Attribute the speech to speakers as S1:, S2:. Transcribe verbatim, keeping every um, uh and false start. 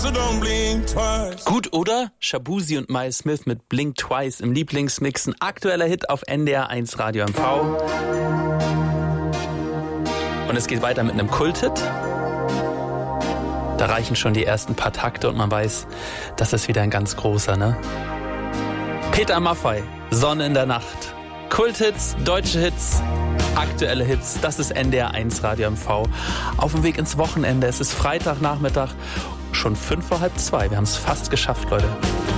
S1: so don't blink twice.
S2: Gut, oder? Shabuzi und Miles Smith mit Blink Twice im Lieblingsmix. Ein aktueller Hit auf N D R eins Radio M V. Und es geht weiter mit einem Kulthit. Da reichen schon die ersten paar Takte und man weiß, das ist wieder ein ganz großer, ne? Peter Maffay, Sonne in der Nacht. Kulthits, deutsche Hits, aktuelle Hits, das ist N D R eins Radio M V. Auf dem Weg ins Wochenende, es ist Freitagnachmittag, schon fünf vor halb zwei. Wir haben es fast geschafft, Leute.